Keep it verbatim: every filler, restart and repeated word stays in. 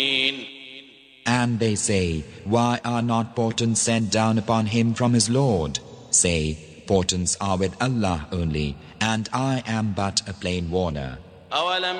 And they say, why are not portents sent down upon him from his Lord? Say, portents are with Allah only, and I am but a plain warner.